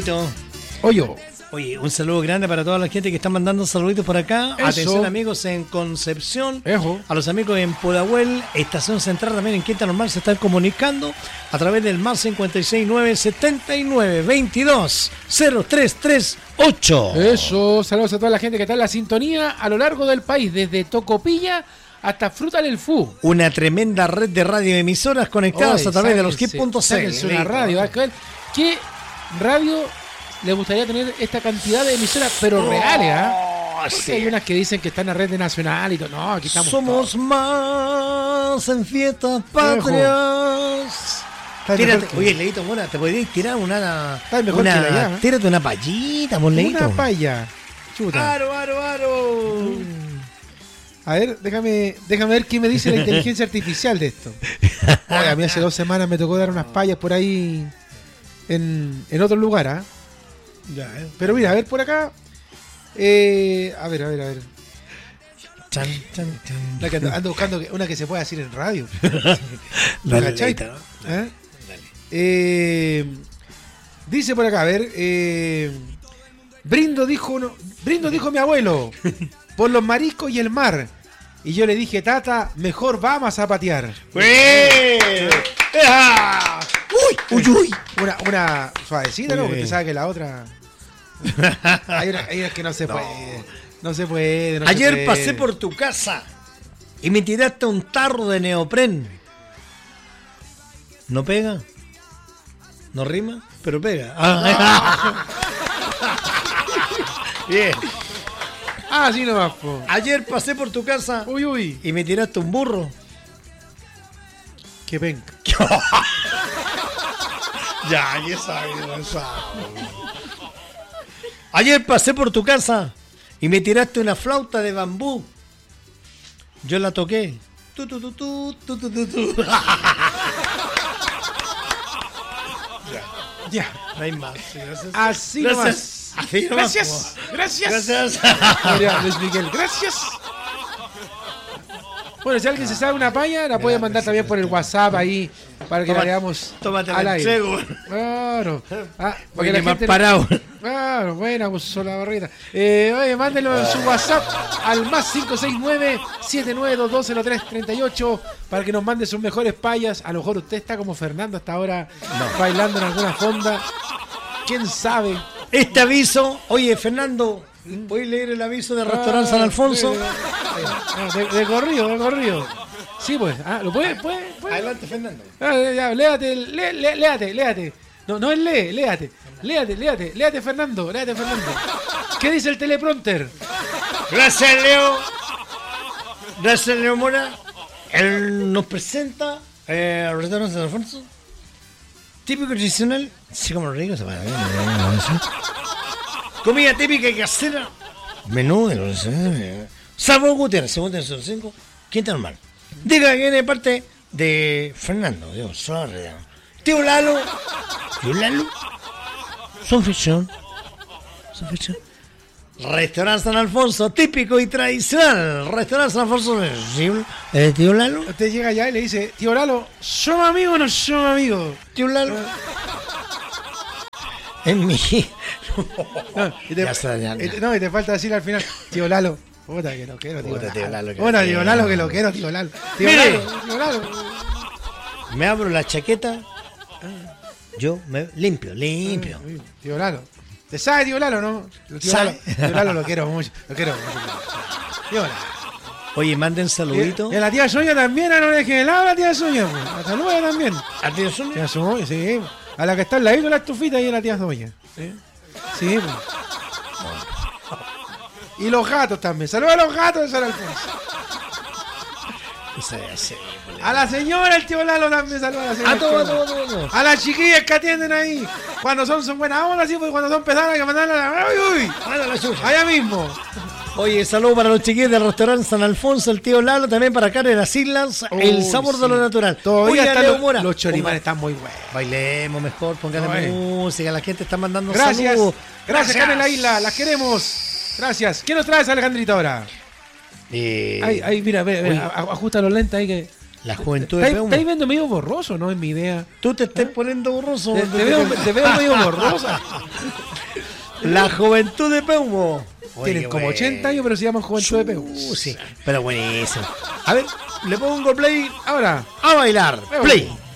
Leito. Oye, un saludo grande para toda la gente que está mandando saluditos por acá. Eso. Atención, amigos en Concepción. Ejo. A los amigos en Pudahuel, Estación Central también en Quinta Normal se están comunicando a través del más 569 79 22 0338. Eso, saludos a toda la gente que está en la sintonía a lo largo del país, desde Tocopilla hasta Fruta del Fu. Una tremenda red de radioemisoras conectadas a través de los Sáquense una radio. ¿Qué radio le gustaría tener esta cantidad de emisoras, pero reales? Porque sí. hay unas que dicen que están en la red de nacional y todo. No, aquí estamos. Somos más en fiestas patrias. Tírate, oye, Leito, Mora, te podrías tirar tírate una payita, por Leito. Una paya. Chuta. Aro. A ver, déjame ver qué me dice la inteligencia artificial de esto. Oye, a mí hace 2 semanas me tocó dar unas payas por ahí en otro lugar, ¿ah? Ya, Pero mira, a ver por acá. A ver. Chan. La que ando buscando una que se pueda decir en radio. Dale, ¿Cachai? Leito, ¿no? Dale. Dice por acá, a ver. Brindo dijo mi abuelo por los mariscos y el mar. Y yo le dije, Tata, mejor vamos a patear. ¡Uy! Una suavecita, ¿no? Porque sabe que la otra. Hay unas que no se puede. No se puede. Ayer pasé por tu casa y me tiraste un tarro de neopren. ¿No pega? ¿No rima? Pero pega. Bien. Sí nomás, po. Ayer pasé por tu casa y me tiraste un burro. Qué penca. Ya sabe. Ayer pasé por tu casa y me tiraste una flauta de bambú. Yo la toqué. Ya. No hay más. Así nomás. Gracias. Luis Miguel, gracias. Bueno, si alguien se sabe una paya, la puede mandar también por el WhatsApp ahí para que la veamos al aire. Claro. Porque la gente parado. Claro, buena, pues la barrita. Oye, mándenlo en su WhatsApp al más 569-79220338 para que nos mande sus mejores payas. A lo mejor usted está como Fernando hasta ahora bailando en alguna fonda. ¿Quién sabe? Este aviso, oye, Fernando, ¿voy a leer el aviso de Restaurante San Alfonso? De corrido. Sí, pues. ¿Lo puede? Adelante, Fernando. Ya, léate. No es léate, Fernando. ¿Qué dice el teleprompter? Gracias, Leo Mora. Él nos presenta Restaurante San Alfonso. Típico tradicional. Sí, como rico se para. Comida típica y casera. Menú de los Sabor Gutiérrez, segundo 5, Quinta Normal. Diga que viene de parte de Fernando, Dios, sorry. Tío Lalo. Son ficción. Restaurante San Alfonso, típico y tradicional. Restaurante San Alfonso, tío Lalo. Usted llega allá y le dice, tío Lalo, ¿somos amigos o no somos amigos? Tío Lalo. En mi. Y te falta decir al final, tío Lalo. Puta que lo quiero, tío Lalo. Tío Lalo que lo quiero, tío Lalo. Tío Lalo. Me abro la chaqueta. Yo me limpio. Tío Lalo. ¿Te sabe, tío Lalo, no? Tío Lalo lo quiero mucho. Tío Lalo. Oye, manden saluditos. Y a la tía Sonia también, no dejen de lado a la tía Sonia. La saluda también. ¿A tía Sonia? Tía Sonia, sí. A la que está al ladito de la estufita y a la tía Sonia. Sí, pues. Y los gatos también. Saluda a los gatos de San Alfonso. A la señora, el tío Lalo también saluda a la señora. A todos. A las chiquillas que atienden ahí. Cuando son buenas ondas, así, pues cuando son pesadas hay que mandarla. Allá mismo. Oye, saludo para los chiquillos del restaurante San Alfonso, el tío Lalo, también para acá en las islas, el sabor de lo natural. Todavía están los choripanes están muy buenos. Bailemos mejor, póngale música, la gente está mandando gracias. saludos. Gracias, acá en la isla, las queremos. Gracias. ¿Qué nos traes, Alejandrito, ahora? Ahí, mira, ajusta los lentes ahí que La juventud de Estáis Peumo. viendo medio borroso, ¿no? Es mi idea. Tú te estás poniendo borroso. Te veo medio borrosa. La juventud de Peumo. Tienen como 80 años, pero se llaman Juventud de Peumo. Sí, pero buenísimo. A ver, le pongo play Ahora. a bailar. Veo. Play.